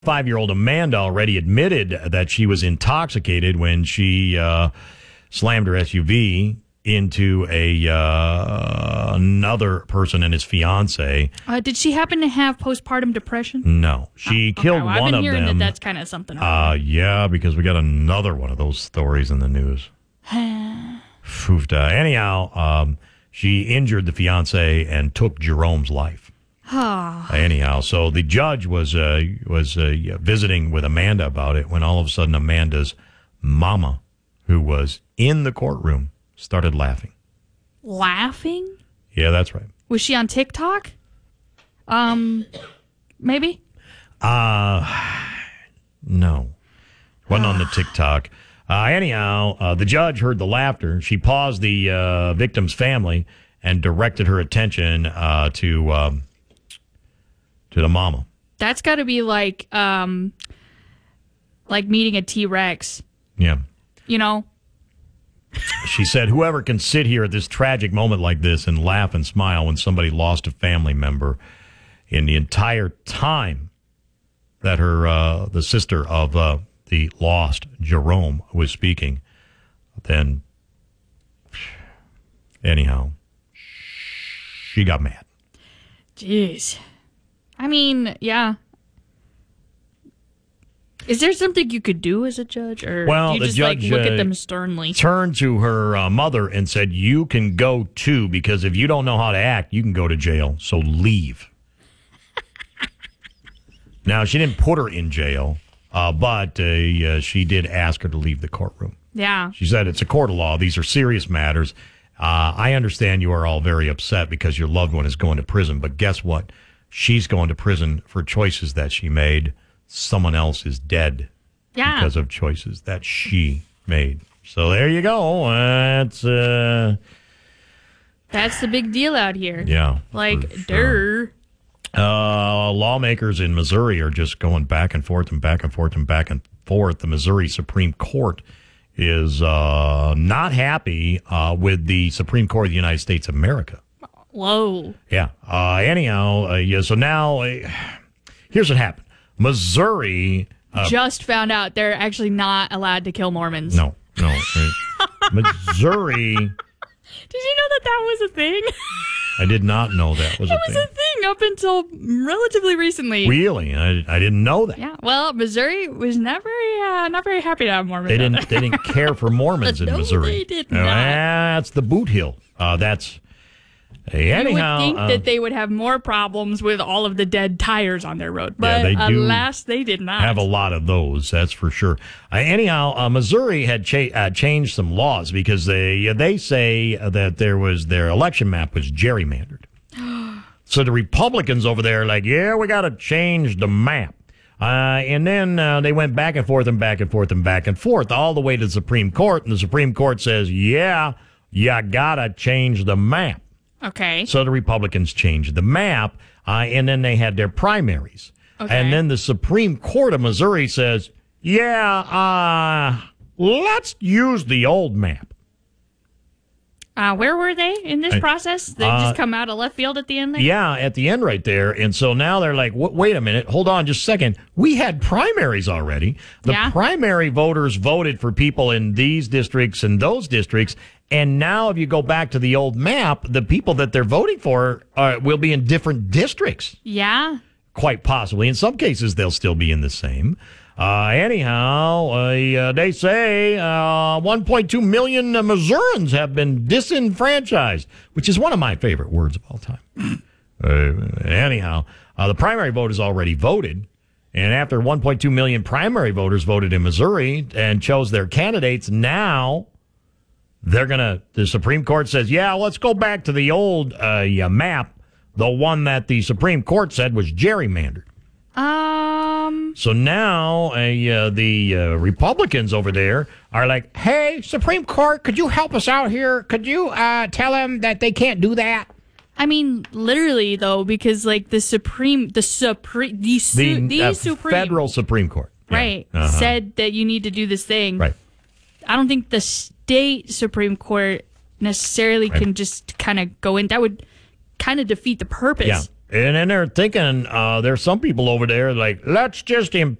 5-year-old Amanda already admitted that she was intoxicated when she slammed her SUV into another person and his fiance. Did she happen to have postpartum depression? No, she killed one of them. I've been hearing that's kind of something. Yeah, because we got another one of those stories in the news. Foofda. Anyhow, she injured the fiance and took Jerome's life. Anyhow, so the judge was visiting with Amanda about it when all of a sudden Amanda's mama, who was in the courtroom, started laughing. Laughing? Yeah, that's right. Was she on TikTok? Maybe? No. Wasn't on the TikTok. Anyhow, the judge heard the laughter. She paused the victim's family and directed her attention to the mama. That's got to be like meeting a T-Rex. Yeah. You know? She said, whoever can sit here at this tragic moment like this and laugh and smile when somebody lost a family member in the entire time that the sister of the lost Jerome was speaking, then anyhow, she got mad. Jeez. I mean, yeah. Is there something you could do as a judge? Or do you the just judge look at them sternly? Turned to her mother and said, you can go too, because if you don't know how to act, you can go to jail, so leave. Now, she didn't put her in jail, but she did ask her to leave the courtroom. Yeah. She said, it's a court of law. These are serious matters. I understand you are all very upset because your loved one is going to prison, but guess what? She's going to prison for choices that she made. Someone else is dead because of choices that she made. So there you go. That's the big deal out here. Yeah. Sure. Lawmakers in Missouri are just going back and forth and back and forth and back and forth. The Missouri Supreme Court is not happy with the Supreme Court of the United States of America. Whoa. Yeah. Anyhow, so now here's what happened. Missouri just found out they're actually not allowed to kill Mormons. No. Missouri. Did you know that was a thing? I did not know that was a thing. It was a thing up until relatively recently. Really? I didn't know that. Yeah. Well, Missouri was not very happy to have Mormons. They didn't care for Mormons in No, Missouri. they did not. That's the Boot Hill. Anyhow, you would think that they would have more problems with all of the dead tires on their road, but alas, they did not. Have a lot of those, that's for sure. Anyhow, Missouri had changed some laws because they say that their election map was gerrymandered. So the Republicans over there are like, yeah, we got to change the map. And then they went back and forth and back and forth and back and forth all the way to the Supreme Court, and the Supreme Court says, yeah, you got to change the map. Okay. So the Republicans changed the map, and then they had their primaries. Okay. And then the Supreme Court of Missouri says, yeah, let's use the old map. Where were they in this process? They just come out of left field at the end there? Yeah, at the end right there. And so now they're like, wait a minute, hold on just a second. We had primaries already. The primary voters voted for people in these districts and those districts. And now if you go back to the old map, the people that they're voting for will be in different districts. Yeah. Quite possibly. In some cases, they'll still be in the same. Anyhow, they say 1.2 million Missourians have been disenfranchised, which is one of my favorite words of all time. Anyhow, the primary vote is already voted. And after 1.2 million primary voters voted in Missouri and chose their candidates, now the Supreme Court says, yeah, let's go back to the old map, the one that the Supreme Court said was gerrymandered. So now the Republicans over there are like, hey, Supreme Court, could you help us out here? Could you tell them that they can't do that? I mean, literally, though, because like the Federal Supreme Court, right, said that you need to do this thing. Right. I don't think the state Supreme Court necessarily can just kind of go in. That would kind of defeat the purpose. And then they're thinking, there's some people over there like, let's just